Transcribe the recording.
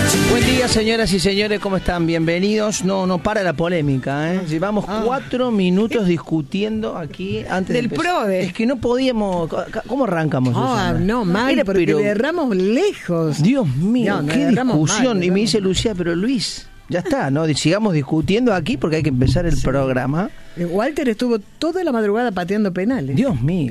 Buen día, señoras y señores, ¿cómo están? Bienvenidos. No para la polémica, ¿eh? Llevamos 4 minutos discutiendo aquí antes del de empezar. PRODE. Es que no podíamos. ¿Cómo arrancamos? No, mal, Mira, porque le erramos lejos. Dios mío, No, qué discusión. mal, y me dice Lucía, pero Luis, ya está, ¿no? Sigamos discutiendo aquí porque hay que empezar el programa. Walter estuvo toda la madrugada pateando penales. Dios mío.